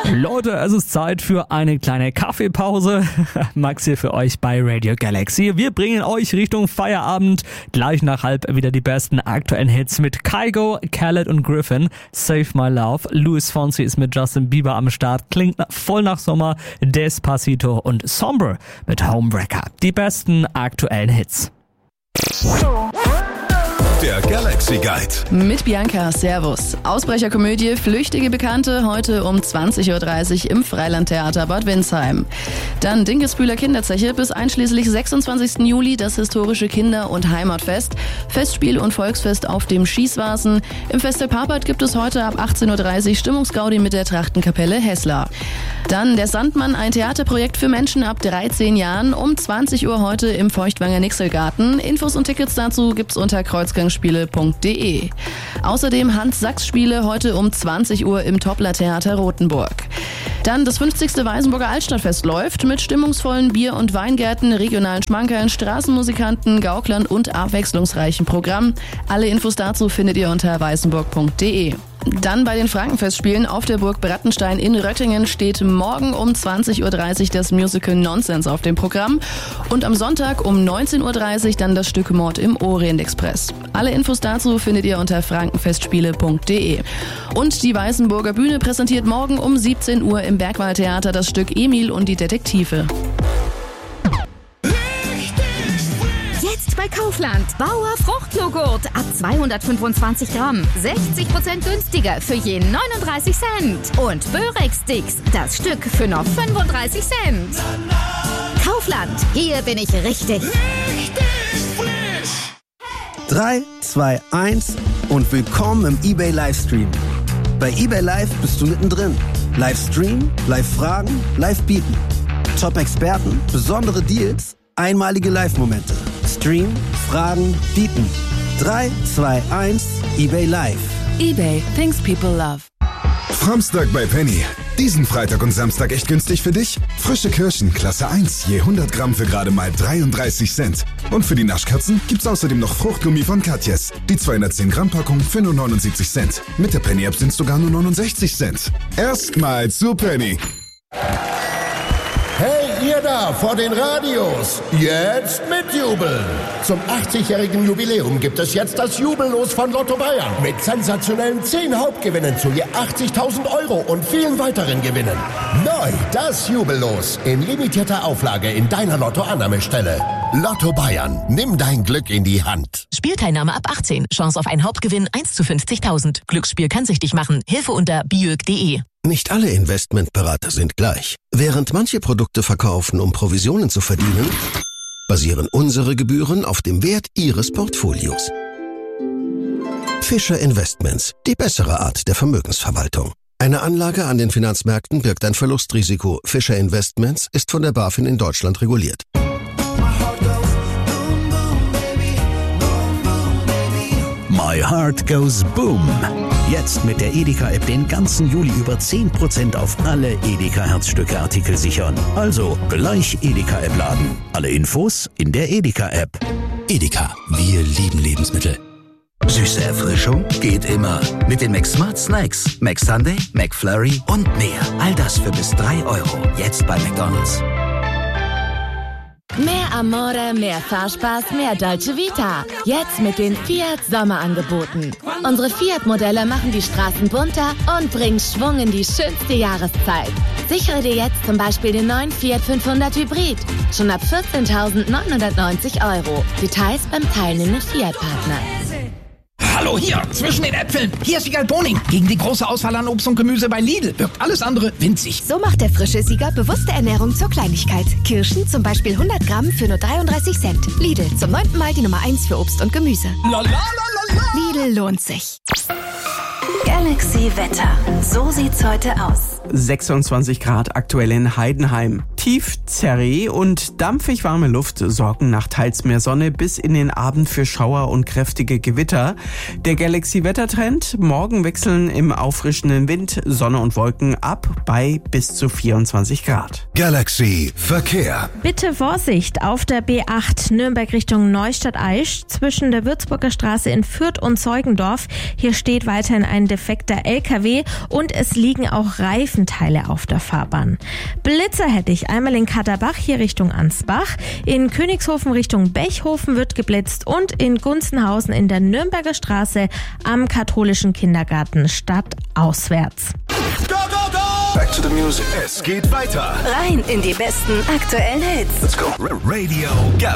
Leute, es ist Zeit für eine kleine Kaffeepause. Max hier für euch bei Radio Galaxy. Wir bringen euch Richtung Feierabend. Gleich nach halb wieder die besten aktuellen Hits mit Kygo, Khaled und Griffin. Save My Love. Luis Fonsi ist mit Justin Bieber am Start. Klingt voll nach Sommer. Despacito und Sombre mit Homewrecker. Die besten aktuellen Hits. Der Galaxy Guide. Mit Bianca, Servus. Ausbrecherkomödie Flüchtige Bekannte, heute um 20.30 Uhr im Freilandtheater Bad Windsheim. Dann Dinkelsbühler Kinderzeche bis einschließlich 26. Juli das historische Kinder- und Heimatfest. Festspiel und Volksfest auf dem Schießwasen. Im Festel Papert gibt es heute ab 18.30 Uhr Stimmungsgaudi mit der Trachtenkapelle Hessler. Dann Der Sandmann, ein Theaterprojekt für Menschen ab 13 Jahren. Um 20 Uhr heute im Feuchtwanger Nixelgarten. Infos und Tickets dazu gibt's unter kreuzgangspiele.de. Außerdem Hans-Sachs-Spiele heute um 20 Uhr im Toppler-Theater Rothenburg. Dann das 50. Weißenburger Altstadtfest läuft mit stimmungsvollen Bier- und Weingärten, regionalen Schmankerln, Straßenmusikanten, Gauklern und abwechslungsreichem Programm. Alle Infos dazu findet ihr unter weißenburg.de. Dann bei den Frankenfestspielen auf der Burg Brattenstein in Röttingen steht morgen um 20.30 Uhr das Musical Nonsense auf dem Programm und am Sonntag um 19.30 Uhr dann das Stück Mord im Orient Express. Alle Infos dazu findet ihr unter frankenfestspiele.de. Und die Weißenburger Bühne präsentiert morgen um 17 Uhr im Bergwaldtheater das Stück Emil und die Detektive. Bei Kaufland. Bauer Fruchtjoghurt ab 225 Gramm. 60% günstiger für je 39 Cent. Und Börex-Sticks, das Stück für noch 35 Cent. Kaufland, hier bin ich richtig. Frisch. 3, 2, 1 und willkommen im eBay Livestream. Bei eBay Live bist du mittendrin. Livestream, Live-Fragen, Live-Bieten. Top-Experten, besondere Deals, einmalige Live-Momente. Stream, Fragen, bieten. 3, 2, 1, eBay Live. eBay, things people love. Samstag bei Penny. Diesen Freitag und Samstag echt günstig für dich? Frische Kirschen, Klasse 1, je 100 Gramm für gerade mal 33 Cent. Und für die Naschkatzen gibt's außerdem noch Fruchtgummi von Katjes. Die 210 Gramm Packung für nur 79 Cent. Mit der Penny-App sind's sogar nur 69 Cent. Erstmal zu Penny. Hey, ihr da vor den Radios, jetzt mitjubeln! Zum 80-jährigen Jubiläum gibt es jetzt das Jubellos von Lotto Bayern mit sensationellen 10 Hauptgewinnen zu je 80.000 € und vielen weiteren Gewinnen. Neu das Jubellos in limitierter Auflage in deiner Lotto-Annahmestelle. Lotto Bayern, nimm dein Glück in die Hand. Spielteilnahme ab 18. Chance auf einen Hauptgewinn 1 zu 50.000. Glücksspiel kann süchtig machen. Hilfe unter biög.de. Nicht alle Investmentberater sind gleich. Während manche Produkte verkaufen, um Provisionen zu verdienen, basieren unsere Gebühren auf dem Wert Ihres Portfolios. Fischer Investments, die bessere Art der Vermögensverwaltung. Eine Anlage an den Finanzmärkten birgt ein Verlustrisiko. Fischer Investments ist von der BaFin in Deutschland reguliert. My Heart Goes Boom. Jetzt mit der Edeka-App den ganzen Juli über 10% auf alle Edeka-Herzstücke-Artikel sichern. Also gleich Edeka-App laden. Alle Infos in der Edeka-App. Edeka, wir lieben Lebensmittel. Süße Erfrischung geht immer. Mit den McSmart Snacks. McSunday, McFlurry und mehr. All das für bis 3 €. Jetzt bei McDonald's. Mehr Amore, mehr Fahrspaß, mehr Dolce Vita. Jetzt mit den Fiat Sommerangeboten. Unsere Fiat-Modelle machen die Straßen bunter und bringen Schwung in die schönste Jahreszeit. Sichere dir jetzt zum Beispiel den neuen Fiat 500 Hybrid. Schon ab 14.990 €. Details beim teilnehmenden Fiat-Partner. Hallo hier, zwischen den Äpfeln. Hier ist Siegal Boning. Gegen die große Auswahl an Obst und Gemüse bei Lidl wirkt alles andere winzig. So macht der frische Sieger bewusste Ernährung zur Kleinigkeit. Kirschen zum Beispiel 100 Gramm für nur 33 Cent. Lidl, zum 9. Mal die Nummer 1 für Obst und Gemüse. Lidl lohnt sich. Galaxy Wetter. So sieht's heute aus. 26 Grad aktuell in Heidenheim. Tiefzerree und dampfig warme Luft sorgen nach teils mehr Sonne bis in den Abend für Schauer und kräftige Gewitter. Der Galaxy-Wettertrend: morgen wechseln im auffrischenden Wind Sonne und Wolken ab bei bis zu 24 Grad. Galaxy Verkehr. Bitte Vorsicht auf der B8 Nürnberg Richtung Neustadt-Aisch zwischen der Würzburger Straße in Fürth und Zeugendorf. Hier steht weiterhin ein defekter LKW und es liegen auch Reifen Eisenteile auf der Fahrbahn. Blitzer hätte ich einmal in Kaderbach hier Richtung Ansbach, in Königshofen Richtung Bechhofen wird geblitzt und in Gunzenhausen in der Nürnberger Straße am katholischen Kindergarten stadtauswärts. Go, go, go! Back to the music. Es geht weiter. Rein in die besten aktuellen Hits. Let's go. Radio Galaxy.